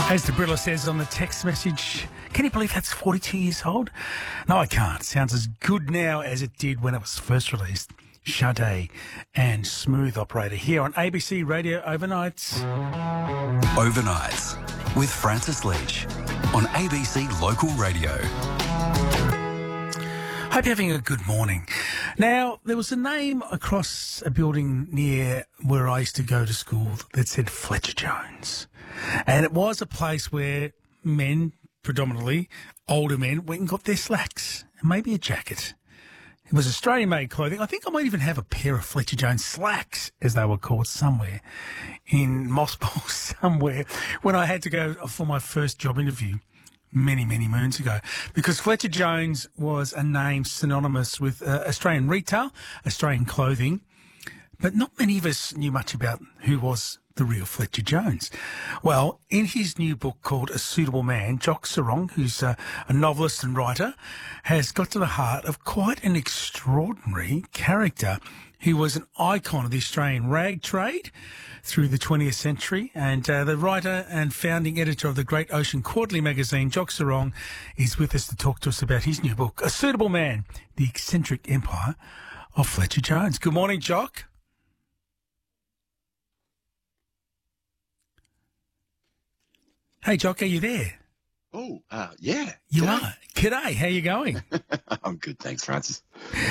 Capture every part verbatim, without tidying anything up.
As the Brilla says on the text message, can you believe that's forty-two years old? No, I can't. It sounds as good now as it did when it was first released. Sade and Smooth Operator here on A B C Radio Overnights. Overnights with Francis Leach on A B C Local Radio. Hope you're having a good morning. Now, there was a name across a building near where I used to go to school that said Fletcher Jones. And it was a place where men, predominantly older men, went and got their slacks and maybe a jacket. It was Australian-made clothing. I think I might even have a pair of Fletcher Jones slacks, as they were called, somewhere in Mossbowl, somewhere, when I had to go for my first job interview many, many moons ago. Because Fletcher Jones was a name synonymous with uh, Australian retail, Australian clothing, but not many of us knew much about who was the real Fletcher Jones. Well, in his new book called A Suitable Man, Jock Serong, who's a, a novelist and writer, has got to the heart of quite an extraordinary character who was an icon of the Australian rag trade through the twentieth century. And uh, the writer and founding editor of the Great Ocean Quarterly magazine, Jock Serong, is with us to talk to us about his new book, A Suitable Man, The Eccentric Empire of Fletcher Jones. Good morning, Jock. Hey, Jock, are you there? Oh, uh, yeah. You G'day. are. G'day. How you going? I'm good, thanks, Francis.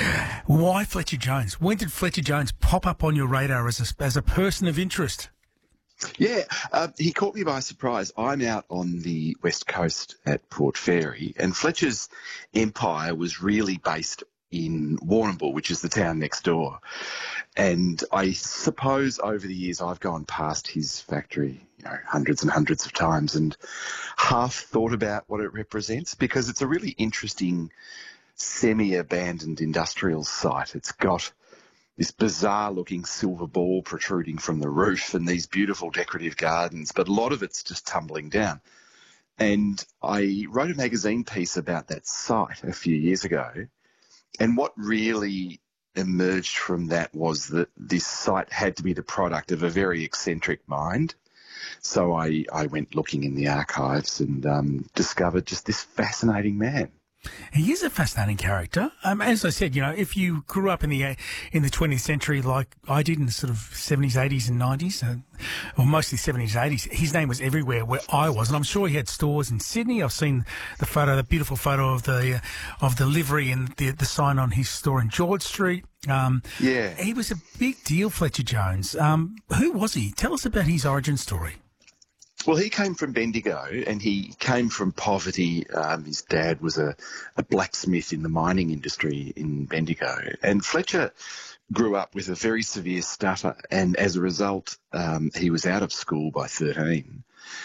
Why Fletcher Jones? When did Fletcher Jones pop up on your radar as a, as a person of interest? Yeah, uh, he caught me by surprise. I'm out on the west coast at Port Fairy, and Fletcher's empire was really based in Warrnambool, which is the town next door. And I suppose over the years I've gone past his factory, you know, hundreds and hundreds of times and half thought about what it represents, because it's a really interesting semi-abandoned industrial site. It's got this bizarre-looking silver ball protruding from the roof and these beautiful decorative gardens, but a lot of it's just tumbling down. And I wrote a magazine piece about that site a few years ago, and what really emerged from that was that this site had to be the product of a very eccentric mind. So I, I went looking in the archives and um, discovered just this fascinating man. He is a fascinating character. Um, as I said, you know, if you grew up in the uh, in the twentieth century like I did in the sort of seventies, eighties and nineties, uh, or mostly seventies, eighties, his name was everywhere where I was. And I'm sure he had stores in Sydney. I've seen the photo, the beautiful photo of the uh, of the livery and the, the sign on his store in George Street. Um, yeah. He was a big deal, Fletcher Jones. Um, who was he? Tell us about his origin story. Well, he came from Bendigo and he came from poverty. Um, his dad was a, a blacksmith in the mining industry in Bendigo. And Fletcher grew up with a very severe stutter, and as a result, um, he was out of school by thirteen.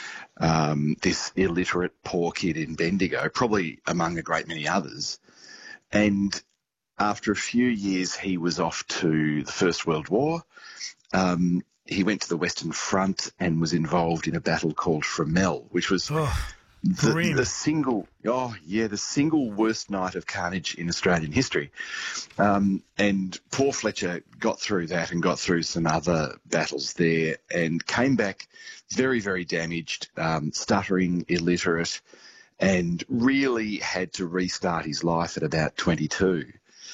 Um, this illiterate poor kid in Bendigo, probably among a great many others. And after a few years, he was off to the First World War. Um, He went to the Western Front and was involved in a battle called Fromelles, which was Oh, the, the single, oh yeah, the single worst night of carnage in Australian history. Um, and poor Fletcher got through that and got through some other battles there and came back very, very damaged, um, stuttering, illiterate, and really had to restart his life at about twenty-two.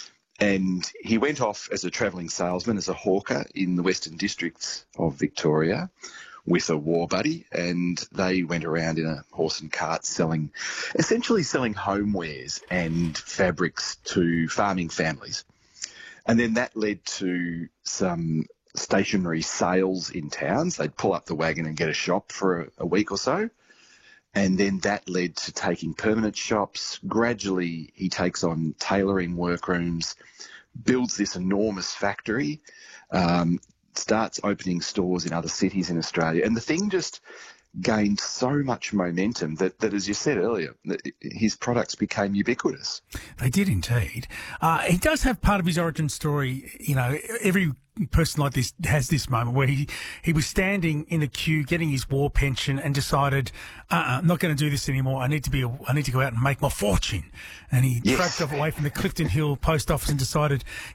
And he went off as a travelling salesman, as a hawker in the Western Districts of Victoria with a war buddy, and they went around in a horse and cart selling, essentially selling homewares and fabrics to farming families. And then that led to some stationary sales in towns. They'd pull up the wagon and get a shop for a, a week or so. And then that led to taking permanent shops. Gradually, he takes on tailoring workrooms, builds this enormous factory, um, starts opening stores in other cities in Australia. And the thing just gained so much momentum that, that as you said earlier, his products became ubiquitous. They did indeed. Uh, he does have part of his origin story, you know, every person like this has this moment where he, he was standing in a queue getting his war pension and decided, uh-uh, I'm not going to do this anymore. I need to be, a, I need to go out and make my fortune. And he Yes. tracked off away from the Clifton Hill post office and decided